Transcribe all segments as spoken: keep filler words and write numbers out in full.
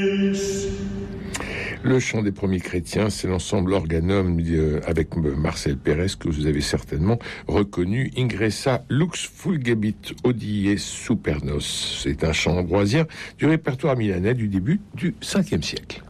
Le chant des premiers chrétiens, c'est l'ensemble organum euh, avec Marcel Pérez que vous avez certainement reconnu. Ingressa lux fulgebit odie supernos. C'est un chant ambroisien du répertoire milanais du début du cinquième siècle.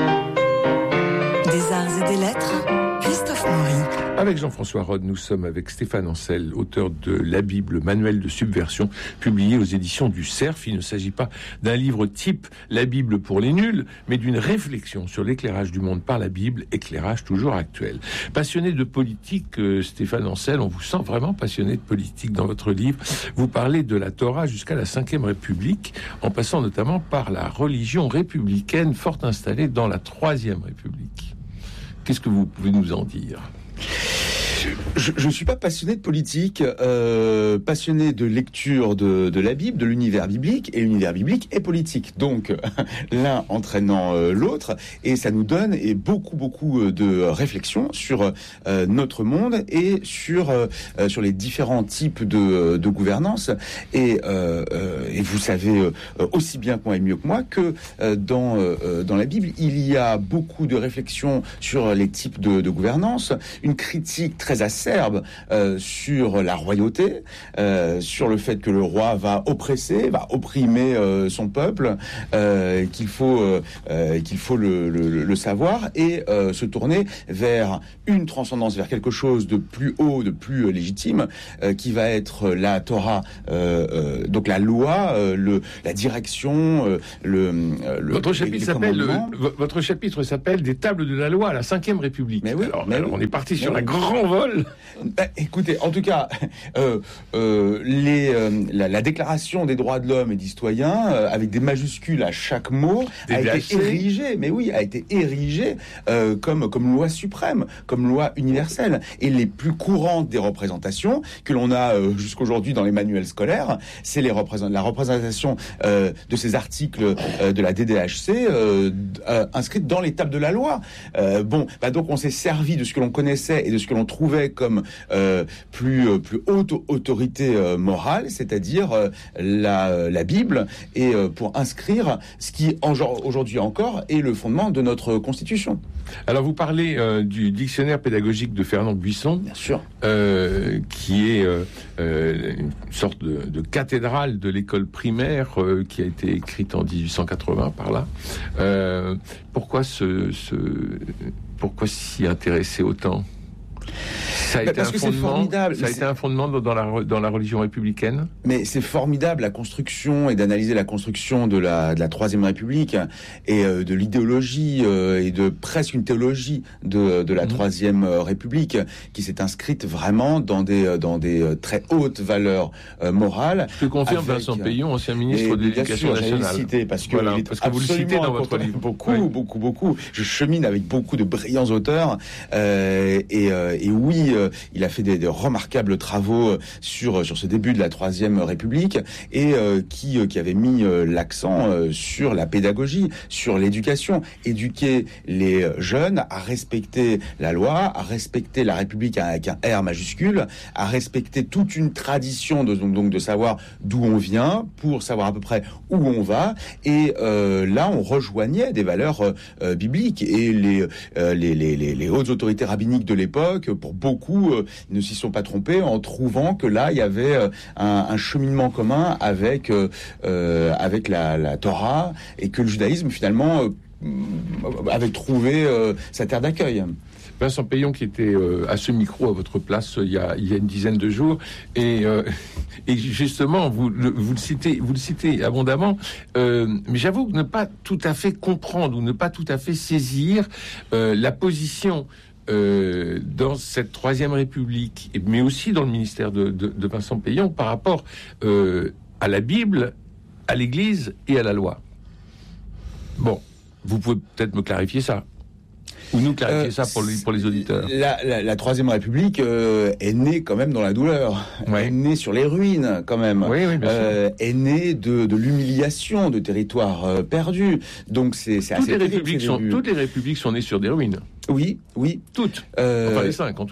Des arts et des lettres, Christophe Maury. Avec Jean-François Rode, nous sommes avec Stéphane Ancel, auteur de La Bible, manuel de subversion, publié aux éditions du Cerf. Il ne s'agit pas d'un livre type La Bible pour les nuls, mais d'une réflexion sur l'éclairage du monde par la Bible, éclairage toujours actuel. Passionné de politique, euh, Stéphane Ancel, on vous sent vraiment passionné de politique dans votre livre. Vous parlez de la Torah jusqu'à la cinquième République, en passant notamment par la religion républicaine fort installée dans la troisième République. Qu'est-ce que vous pouvez nous en dire ? Je ne suis pas passionné de politique, euh, passionné de lecture de, de la Bible, de l'univers biblique, et l'univers biblique est politique. Donc, l'un entraînant euh, l'autre, et ça nous donne et beaucoup, beaucoup de réflexions sur euh, notre monde et sur, euh, sur les différents types de, de gouvernance. Et, euh, euh, et vous savez euh, aussi bien que moi et mieux que moi que euh, dans, euh, dans la Bible, il y a beaucoup de réflexions sur les types de, de gouvernance, une critique très acerbe euh, sur la royauté, euh, sur le fait que le roi va oppresser, va opprimer euh, son peuple, euh, qu'il faut euh, qu'il faut le, le, le savoir et euh, se tourner vers une transcendance, vers quelque chose de plus haut, de plus légitime, euh, qui va être la Torah, euh, euh, donc la loi, euh, le la direction, euh, le, le votre chapitre s'appelle le, votre chapitre s'appelle des tables de la loi à la cinquième République. Mais oui, alors, mais alors oui. on est parti sur mais un oui. grand vol. Bah, écoutez, en tout cas, euh, euh, les, euh, la, la déclaration des droits de l'homme et des citoyens, euh, avec des majuscules à chaque mot, a été érigée, mais oui, a été érigée euh, comme comme loi suprême, comme loi universelle. Et les plus courantes des représentations que l'on a euh, jusqu'aujourd'hui dans les manuels scolaires, c'est les représent- la représentation euh, de ces articles euh, de la D D H C euh, euh, inscrites dans les tables de la loi. Euh, bon, bah donc on s'est servi de ce que l'on connaissait et de ce que l'on trouvait comme euh, plus euh, plus haute autorité euh, morale, c'est-à-dire euh, la la Bible, et euh, pour inscrire ce qui en, aujourd'hui encore est le fondement de notre Constitution. Alors vous parlez euh, du dictionnaire pédagogique de Fernand Buisson, bien sûr, euh, qui est euh, euh, une sorte de, de cathédrale de l'école primaire euh, qui a été écrite en dix-huit cent quatre-vingts par là. Euh, pourquoi ce, ce pourquoi s'y intéresser autant? Ça a, bah été parce un que fondement, c'est formidable. ça a c'est... été un fondement dans la, dans la religion républicaine. Mais c'est formidable la construction et d'analyser la construction de la, de la Troisième République et euh, de l'idéologie euh, et de presque une théologie de, de la mmh. Troisième République qui s'est inscrite vraiment dans des, dans des très hautes valeurs euh, morales. Je confirme avec, Vincent Payon, ancien ministre de l'Éducation nationale. Cité parce que, voilà, il est parce que vous le citez dans votre livre. Beaucoup, oui. beaucoup, beaucoup. Je chemine avec beaucoup de brillants auteurs euh, et, euh, et oui, euh, il a fait des, des remarquables travaux sur sur ce début de la Troisième République et euh, qui euh, qui avait mis euh, l'accent euh, sur la pédagogie, sur l'éducation, éduquer les jeunes à respecter la loi, à respecter la République avec un R majuscule, à respecter toute une tradition de donc, donc de savoir d'où on vient pour savoir à peu près où on va. Et euh, là, on rejoignait des valeurs euh, bibliques et les, euh, les les les les hautes autorités rabbiniques de l'époque, pour beaucoup, euh, ne s'y sont pas trompés en trouvant que là il y avait euh, un, un cheminement commun avec euh, euh, avec la, la Torah et que le judaïsme finalement euh, avait trouvé euh, sa terre d'accueil. Vincent Payon qui était euh, à ce micro à votre place euh, il y a il y a une dizaine de jours et euh, et justement vous le, vous le citez vous le citez abondamment euh, mais j'avoue ne pas tout à fait comprendre ou ne pas tout à fait saisir euh, la position Euh, dans cette Troisième République, mais aussi dans le ministère de, de, de Vincent Payon par rapport euh, à la Bible, à l'Église et à la loi. Bon, vous pouvez peut-être me clarifier ça. Ou nous clarifier euh, ça pour les, pour les auditeurs. La, la, la Troisième République euh, est née quand même dans la douleur. Ouais. Est née sur les ruines quand même. Oui, oui, bien euh, sûr. Est née de, de l'humiliation de territoires euh, perdus. Donc c'est, c'est toutes assez les républiques sont toutes les républiques sont nées sur des ruines. Oui, oui, toutes. Euh, enfin les cinq en tout cas.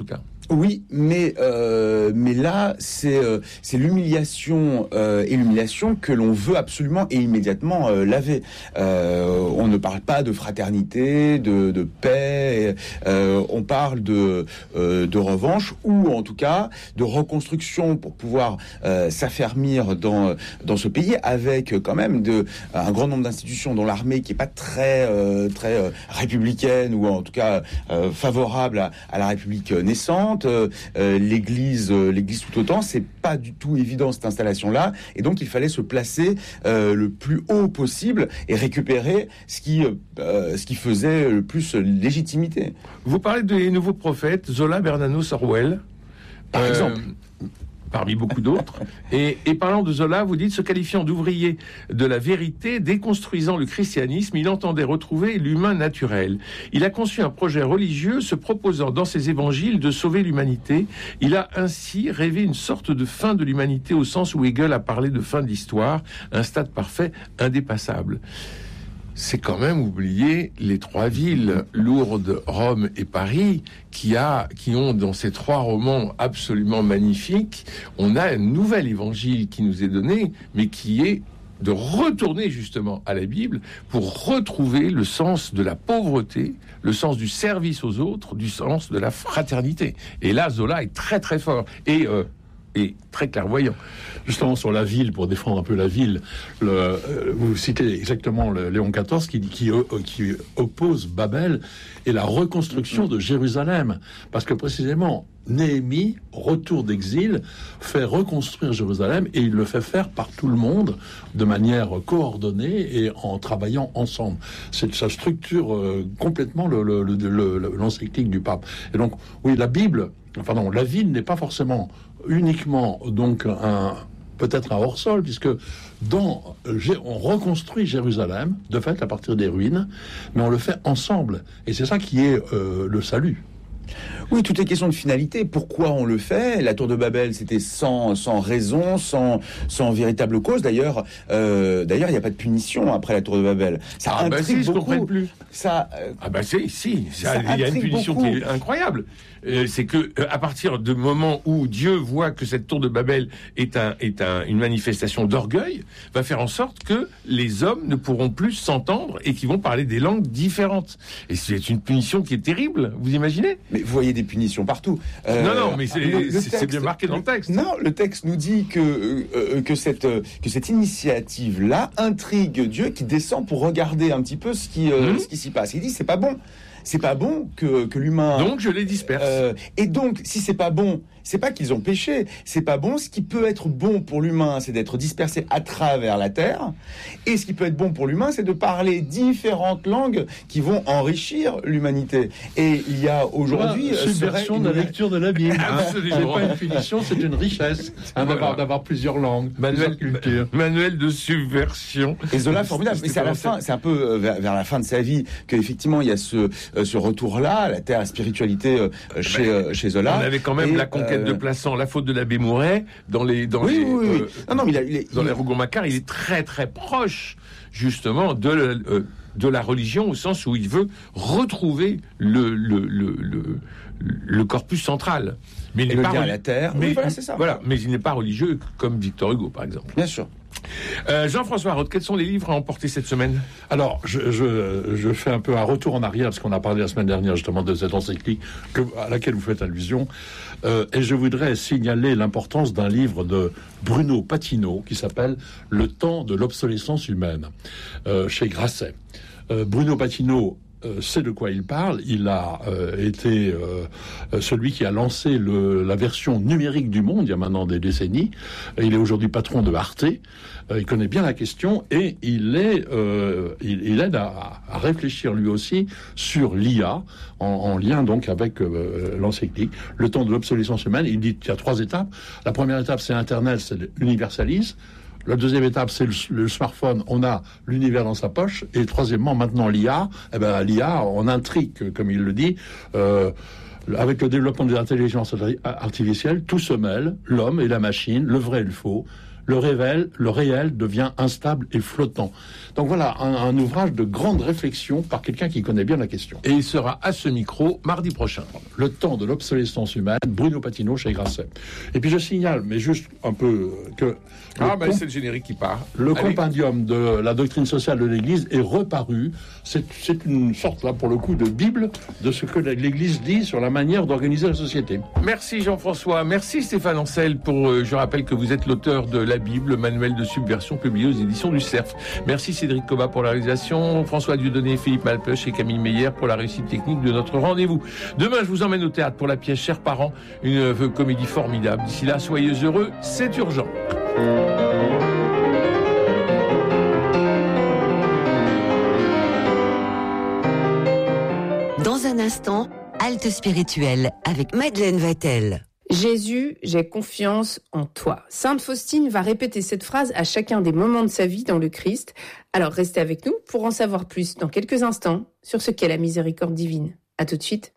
Oui, mais euh, mais là, c'est euh, c'est l'humiliation euh, et l'humiliation que l'on veut absolument et immédiatement euh, laver. Euh, on ne parle pas de fraternité, de, de paix. Euh, on parle de euh, de revanche ou en tout cas de reconstruction pour pouvoir euh, s'affermir dans dans ce pays avec quand même de un grand nombre d'institutions, dont l'armée qui est pas très euh, très euh, républicaine ou en tout cas euh, favorable à, à la République naissante. Euh, l'église, euh, l'église tout autant, c'est pas du tout évident cette installation-là, et donc il fallait se placer euh, le plus haut possible et récupérer ce qui, euh, ce qui faisait le plus légitimité. Vous parlez des nouveaux prophètes, Zola, Bernanos, Orwell, par euh, exemple. Parmi beaucoup d'autres. Et, et parlant de Zola, vous dites, se qualifiant d'ouvrier de la vérité, déconstruisant le christianisme, il entendait retrouver l'humain naturel. Il a conçu un projet religieux se proposant dans ses évangiles de sauver l'humanité. Il a ainsi rêvé une sorte de fin de l'humanité au sens où Hegel a parlé de fin de l'histoire, un stade parfait, indépassable. C'est quand même oublier les trois villes, Lourdes, Rome et Paris, qui, a, qui ont dans ces trois romans absolument magnifiques, on a un nouvel évangile qui nous est donné, mais qui est de retourner justement à la Bible pour retrouver le sens de la pauvreté, le sens du service aux autres, du sens de la fraternité. Et là, Zola est très très fort. Et... Euh, et très clairvoyant. Justement, sur la ville, pour défendre un peu la ville, le, euh, vous citez exactement le Léon quatorze qui, qui, euh, qui oppose Babel et la reconstruction de Jérusalem. Parce que précisément, Néhémie, retour d'exil, fait reconstruire Jérusalem et il le fait faire par tout le monde de manière coordonnée et en travaillant ensemble. C'est, ça structure euh, complètement le, le, le, le, l'encyclique du pape. Et donc, oui, la Bible, enfin non, la ville n'est pas forcément uniquement donc un peut-être un hors-sol, puisque dans on reconstruit Jérusalem de fait à partir des ruines, mais on le fait ensemble et c'est ça qui est euh, le salut. Oui, tout est question de finalité. Pourquoi on le fait? La tour de Babel, c'était sans sans raison, sans sans véritable cause. D'ailleurs, euh, d'ailleurs, il n'y a pas de punition après la tour de Babel. Ça ah intrigue bah si, beaucoup. Je plus. Ça. Euh, ah bah si, si. Ça, il y a une punition beaucoup. Qui est incroyable. Euh, c'est que euh, à partir du moment où Dieu voit que cette tour de Babel est un est un une manifestation d'orgueil, va faire en sorte que les hommes ne pourront plus s'entendre et qu'ils vont parler des langues différentes. Et c'est une punition qui est terrible. Vous imaginez? Mais vous voyez des punitions partout. Euh, non, non, mais c'est, le, le texte, c'est bien marqué dans le texte. Non, le texte nous dit que euh, que cette que cette initiative-là intrigue Dieu qui descend pour regarder un petit peu ce qui euh, mmh. ce qui s'y passe. Il dit c'est pas bon. C'est pas bon que, que l'humain... Donc je les disperse. Euh, et donc, si c'est pas bon, c'est pas qu'ils ont péché. C'est pas bon. Ce qui peut être bon pour l'humain, c'est d'être dispersé à travers la terre. Et ce qui peut être bon pour l'humain, c'est de parler différentes langues qui vont enrichir l'humanité. Et il y a aujourd'hui... Voilà, subversion une... de la lecture de la Bible. Hein. C'est pas une punition, c'est une richesse hein, voilà. d'avoir, d'avoir plusieurs langues, manuel, plusieurs cultures. Manuel de subversion. Et Zola, formidable. Mais c'est à la fin, c'est un peu vers, vers la fin de sa vie qu'effectivement, il y a ce... ce retour-là, la terre, la spiritualité euh, chez, euh, chez Zola. On avait quand même et, la conquête euh... de Plassans, la faute de l'abbé Mouret, dans les, dans oui, les, oui, oui. Euh, non, non, mais il a, il est, dans il... les Rougon-Macquart, il est très, très proche, justement, de, euh, de la religion, au sens où il veut retrouver le, le, le, le, le corpus central. Mais il n'est pas à la terre. Mais, oui, voilà, c'est ça. Voilà, mais il n'est pas religieux comme Victor Hugo, par exemple. Bien sûr. Euh, Jean-François Roth, quels sont les livres à emporter cette semaine? Alors, je, je, je fais un peu un retour en arrière, parce qu'on a parlé la semaine dernière justement de cette encyclique que, à laquelle vous faites allusion, euh, et je voudrais signaler l'importance d'un livre de Bruno Patino qui s'appelle « Le temps de l'obsolescence humaine euh, » chez Grasset. Euh, Bruno Patino Euh, sait de quoi il parle. Il a euh, été euh, celui qui a lancé le, la version numérique du Monde il y a maintenant des décennies. Il est aujourd'hui patron de Arte. Euh, il connaît bien la question et il est, euh, il, il aide à, à réfléchir lui aussi sur l'I A en, en lien donc avec euh, l'encyclique. Le temps de l'obsolescence humaine. Il dit qu'il y a trois étapes. La première étape, c'est Internet, c'est l'universalisme. La deuxième étape, c'est le, le smartphone. On a l'univers dans sa poche. Et troisièmement, maintenant, l'I A. Eh ben, l'I A, on intrigue, comme il le dit. Euh, avec le développement de l'intelligence artificielle, tout se mêle. L'homme et la machine, le vrai et le faux, le réel, le réel devient instable et flottant. Donc voilà, un, un ouvrage de grande réflexion par quelqu'un qui connaît bien la question. Et il sera à ce micro mardi prochain. Le temps de l'obsolescence humaine, Bruno Patinaud chez Grasset. Et puis je signale, mais juste un peu, que... Ah ben comp- c'est le générique qui part. Le Allez. Compendium de la doctrine sociale de l'Église est reparu. C'est, c'est une sorte, là, pour le coup, de Bible de ce que l'Église dit sur la manière d'organiser la société. Merci Jean-François, merci Stéphane Ancel pour, euh, je rappelle que vous êtes l'auteur de la Bible, manuel de subversion publié aux éditions du Cerf. Merci Cédric Cobat pour la réalisation, François Dieudonné, Philippe Malpeuch et Camille Meyer pour la réussite technique de notre rendez-vous. Demain, je vous emmène au théâtre pour la pièce Chers parents, une euh, comédie formidable. D'ici là, soyez heureux, c'est urgent. Dans un instant, halte spirituelle avec Madeleine Vatel. Jésus, j'ai confiance en toi. Sainte Faustine va répéter cette phrase à chacun des moments de sa vie dans le Christ. Alors restez avec nous pour en savoir plus dans quelques instants sur ce qu'est la miséricorde divine. À tout de suite.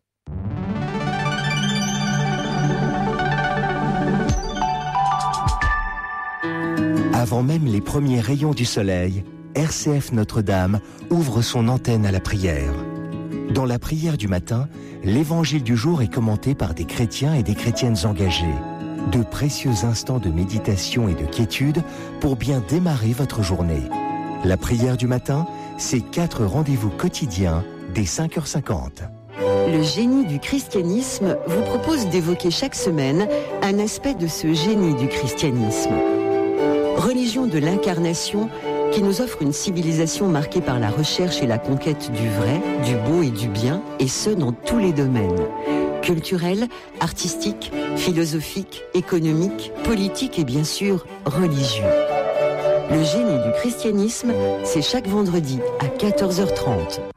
Avant même les premiers rayons du soleil, R C F Notre-Dame ouvre son antenne à la prière. Dans la prière du matin, l'évangile du jour est commenté par des chrétiens et des chrétiennes engagés. De précieux instants de méditation et de quiétude pour bien démarrer votre journée. La prière du matin, c'est quatre rendez-vous quotidiens dès cinq heures cinquante. Le génie du christianisme vous propose d'évoquer chaque semaine un aspect de ce génie du christianisme. Religion de l'incarnation qui nous offre une civilisation marquée par la recherche et la conquête du vrai, du beau et du bien, et ce dans tous les domaines. Culturel, artistique, philosophique, économique, politique et bien sûr religieux. Le génie du christianisme, c'est chaque vendredi à quatorze heures trente.